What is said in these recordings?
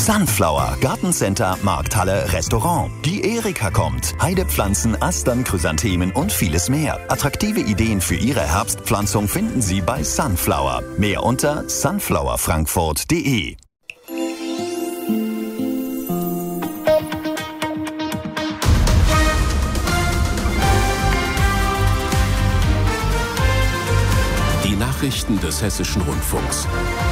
Sunflower, Gartencenter, Markthalle, Restaurant. Die Erika kommt. Heidepflanzen, Astern, Chrysanthemen und vieles mehr. Attraktive Ideen für Ihre Herbstpflanzung finden Sie bei Sunflower. Mehr unter sunflowerfrankfurt.de. Die Nachrichten des Hessischen Rundfunks.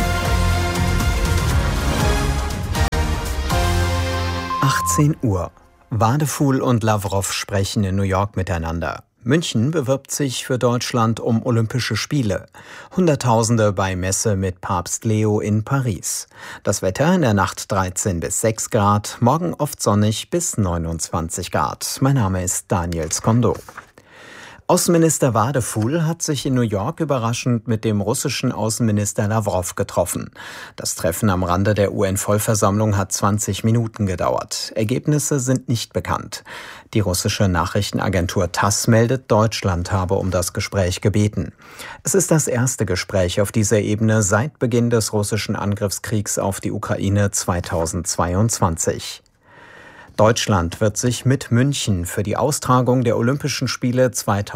18 Uhr. Wadefuhl und Lavrov sprechen in New York miteinander. München bewirbt sich für Deutschland um Olympische Spiele. Hunderttausende bei Messe mit Papst Leo in Paris. Das Wetter in der Nacht 13 bis 6 Grad, morgen oft sonnig bis 29 Grad. Mein Name ist Daniel Skondo. Außenminister Wadefuhl hat sich in New York überraschend mit dem russischen Außenminister Lavrov getroffen. Das Treffen am Rande der UN-Vollversammlung hat 20 Minuten gedauert. Ergebnisse sind nicht bekannt. Die russische Nachrichtenagentur TASS meldet, Deutschland habe um das Gespräch gebeten. Es ist das erste Gespräch auf dieser Ebene seit Beginn des russischen Angriffskriegs auf die Ukraine 2022. Deutschland wird sich mit München für die Austragung der Olympischen Spiele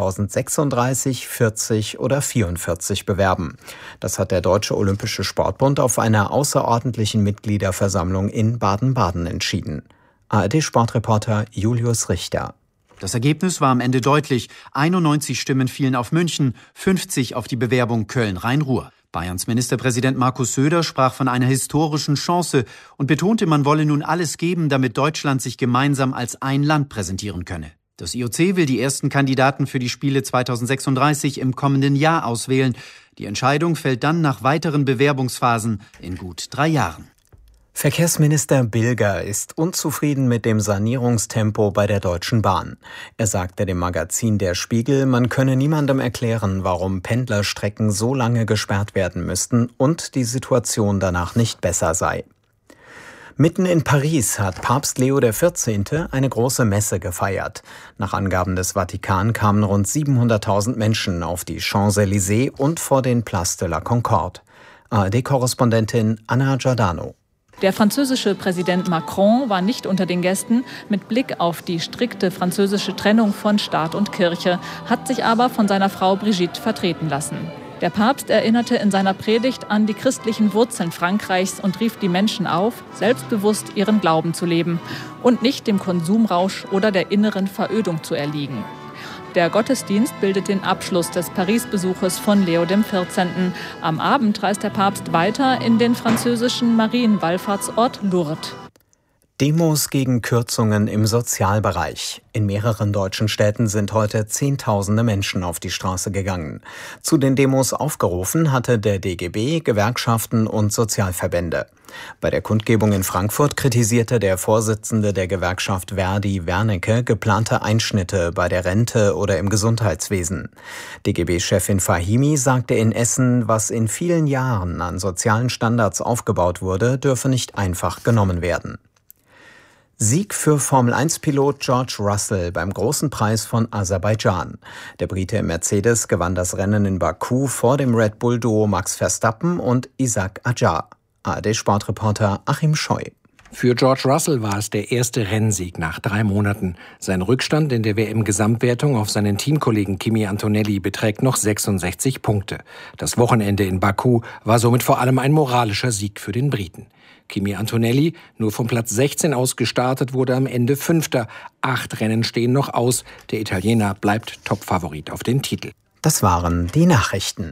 2036, 40 oder 44 bewerben. Das hat der Deutsche Olympische Sportbund auf einer außerordentlichen Mitgliederversammlung in Baden-Baden entschieden. ARD-Sportreporter Julius Richter. Das Ergebnis war am Ende deutlich. 91 Stimmen fielen auf München, 50 auf die Bewerbung Köln-Rhein-Ruhr. Bayerns Ministerpräsident Markus Söder sprach von einer historischen Chance und betonte, man wolle nun alles geben, damit Deutschland sich gemeinsam als ein Land präsentieren könne. Das IOC will die ersten Kandidaten für die Spiele 2036 im kommenden Jahr auswählen. Die Entscheidung fällt dann nach weiteren Bewerbungsphasen in gut 3 Jahren. Verkehrsminister Bilger ist unzufrieden mit dem Sanierungstempo bei der Deutschen Bahn. Er sagte dem Magazin Der Spiegel, man könne niemandem erklären, warum Pendlerstrecken so lange gesperrt werden müssten und die Situation danach nicht besser sei. Mitten in Paris hat Papst Leo XIV. Eine große Messe gefeiert. Nach Angaben des Vatikan kamen rund 700.000 Menschen auf die Champs-Élysées und vor den Place de la Concorde. ARD-Korrespondentin Anna Giordano. Der französische Präsident Macron war nicht unter den Gästen. Mit Blick auf die strikte französische Trennung von Staat und Kirche, hat sich aber von seiner Frau Brigitte vertreten lassen. Der Papst erinnerte in seiner Predigt an die christlichen Wurzeln Frankreichs und rief die Menschen auf, selbstbewusst ihren Glauben zu leben und nicht dem Konsumrausch oder der inneren Verödung zu erliegen. Der Gottesdienst bildet den Abschluss des Paris-Besuches von Leo XIV. Am Abend reist der Papst weiter in den französischen Marienwallfahrtsort Lourdes. Demos gegen Kürzungen im Sozialbereich. In mehreren deutschen Städten sind heute Zehntausende Menschen auf die Straße gegangen. Zu den Demos aufgerufen hatte der DGB, Gewerkschaften und Sozialverbände. Bei der Kundgebung in Frankfurt kritisierte der Vorsitzende der Gewerkschaft Verdi, Wernicke, geplante Einschnitte bei der Rente oder im Gesundheitswesen. DGB-Chefin Fahimi sagte in Essen, was in vielen Jahren an sozialen Standards aufgebaut wurde, dürfe nicht einfach genommen werden. Sieg für Formel-1-Pilot George Russell beim Großen Preis von Aserbaidschan. Der Brite im Mercedes gewann das Rennen in Baku vor dem Red Bull-Duo Max Verstappen und Isack Adjar. ARD-Sportreporter Achim Scheu. Für George Russell war es der erste Rennsieg nach 3 Monaten. Sein Rückstand in der WM-Gesamtwertung auf seinen Teamkollegen Kimi Antonelli beträgt noch 66 Punkte. Das Wochenende in Baku war somit vor allem ein moralischer Sieg für den Briten. Kimi Antonelli, nur vom Platz 16 aus gestartet, wurde am Ende 5. 8 Rennen stehen noch aus. Der Italiener bleibt Topfavorit auf den Titel. Das waren die Nachrichten.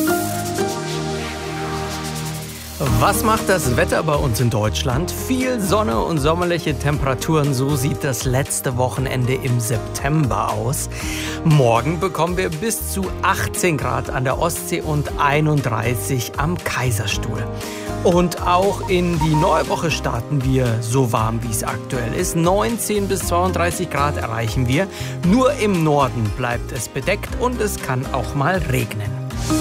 Was macht das Wetter bei uns in Deutschland? Viel Sonne und sommerliche Temperaturen, so sieht das letzte Wochenende im September aus. Morgen bekommen wir bis zu 18 Grad an der Ostsee und 31 am Kaiserstuhl. Und auch in die neue Woche starten wir so warm, wie es aktuell ist. 19 bis 32 Grad erreichen wir. Nur im Norden bleibt es bedeckt und es kann auch mal regnen.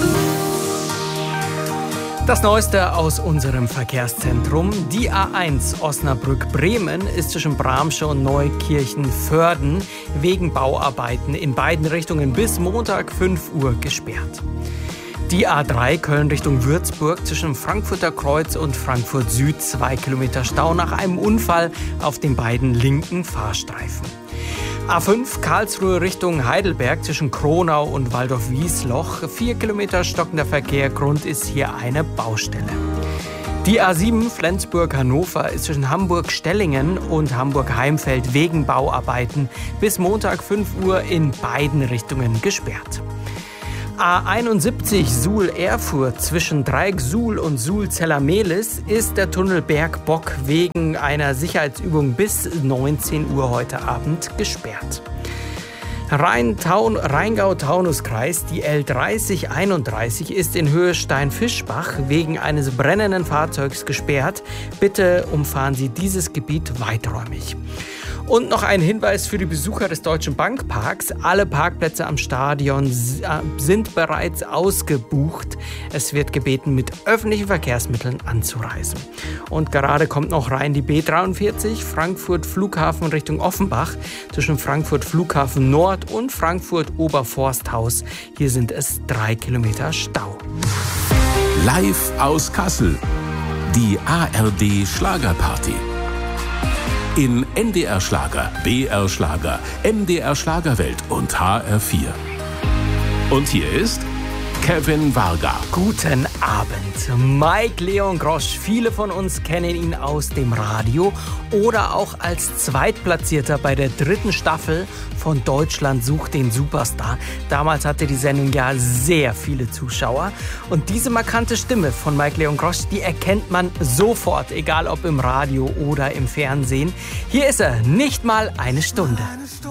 Das Neueste aus unserem Verkehrszentrum. Die A1 Osnabrück-Bremen ist zwischen Bramsche und Die A3 Köln Richtung Würzburg zwischen Frankfurter Kreuz und Frankfurt Süd 2 Kilometer Stau nach einem Unfall auf den beiden linken Fahrstreifen. A5 Karlsruhe Richtung Heidelberg zwischen Kronau und Waldorf-Wiesloch. 4 Kilometer stockender Verkehr. Grund ist hier eine Baustelle. Die A7 Flensburg-Hannover ist zwischen Hamburg-Stellingen und Hamburg-Heimfeld wegen Bauarbeiten bis Montag 5 Uhr in beiden Richtungen gesperrt. A71 Suhl-Erfurt zwischen Dreieck Suhl und Suhl-Zellermehlis ist der Tunnel Bergbock wegen einer Sicherheitsübung bis 19 Uhr heute Abend gesperrt. Rheingau-Taunus-Kreis, die L3031 ist in Höhe Steinfischbach wegen eines brennenden Fahrzeugs gesperrt. Bitte umfahren Sie dieses Gebiet weiträumig. Und noch ein Hinweis für die Besucher des Deutschen Bankparks. Alle Parkplätze am Stadion sind bereits ausgebucht. Es wird gebeten, mit öffentlichen Verkehrsmitteln anzureisen. Und gerade kommt noch rein die B43, Frankfurt Flughafen Richtung Offenbach, zwischen Frankfurt Flughafen Nord und Frankfurt Oberforsthaus. Hier sind es 3 Kilometer Stau. Live aus Kassel. Die ARD Schlagerparty. In NDR Schlager, BR Schlager, MDR Schlagerwelt und HR4. Und hier ist Kevin Varga. Guten Abend. Mike Leon Grosch. Viele von uns kennen ihn aus dem Radio oder auch als Zweitplatzierter bei der 3. Staffel von Deutschland sucht den Superstar. Damals hatte die Sendung ja sehr viele Zuschauer. Und diese markante Stimme von Mike Leon Grosch, die erkennt man sofort, egal ob im Radio oder im Fernsehen. Hier ist er, nicht mal eine Stunde.